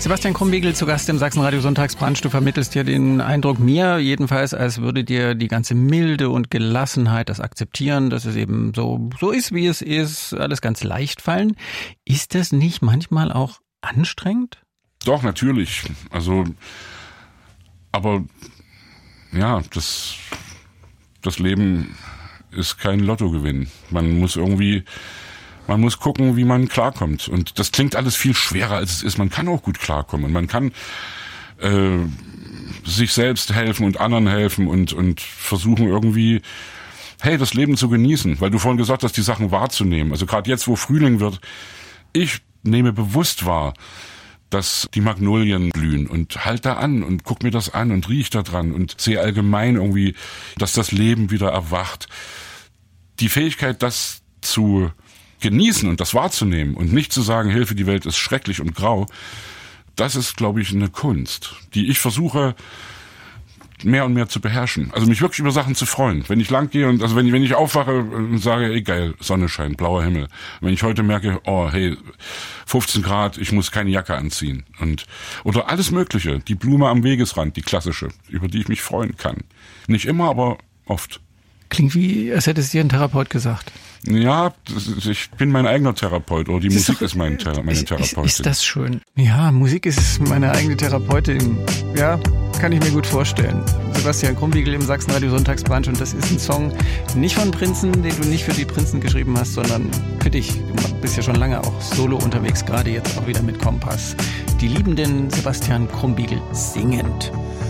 Sebastian Krumbiegel zu Gast im Sachsenradio Sonntagsbrunch. Du vermittelst dir den Eindruck, mir jedenfalls, als würde dir die ganze Milde und Gelassenheit, das Akzeptieren, dass es eben so ist, wie es ist, alles ganz leicht fallen. Ist das nicht manchmal auch anstrengend? Doch, natürlich. Also, aber ja, das Leben ist kein Lottogewinn. Man muss gucken, wie man klarkommt. Und das klingt alles viel schwerer, als es ist. Man kann auch gut klarkommen. Und man kann sich selbst helfen und anderen helfen und versuchen irgendwie, das Leben zu genießen. Weil du vorhin gesagt hast, die Sachen wahrzunehmen. Also gerade jetzt, wo Frühling wird, ich nehme bewusst wahr, dass die Magnolien blühen und halt da an und guck mir das an und riech da dran und sehe allgemein irgendwie, dass das Leben wieder erwacht. Die Fähigkeit, das zu genießen und das wahrzunehmen und nicht zu sagen, Hilfe, die Welt ist schrecklich und grau, das ist, glaube ich, eine Kunst, die ich versuche mehr und mehr zu beherrschen. Also mich wirklich über Sachen zu freuen. Wenn ich lang gehe und also wenn ich aufwache und sage, geil, Sonne scheint, blauer Himmel. Wenn ich heute merke, 15 Grad, ich muss keine Jacke anziehen. Oder alles Mögliche. Die Blume am Wegesrand, die klassische, über die ich mich freuen kann. Nicht immer, aber oft. Klingt wie, als hätte es dir ein Therapeut gesagt. Ja, ich bin mein eigener Therapeut, oder die Musik ist meine Therapeutin. Ist das schön? Ja, Musik ist meine eigene Therapeutin. Ja, kann ich mir gut vorstellen. Sebastian Krumbiegel im Sachsenradio Sonntagsbrunch, und das ist ein Song nicht von Prinzen, den du nicht für die Prinzen geschrieben hast, sondern für dich. Du bist ja schon lange auch solo unterwegs, gerade jetzt auch wieder mit Kompass. Die liebenden Sebastian Krumbiegel singend.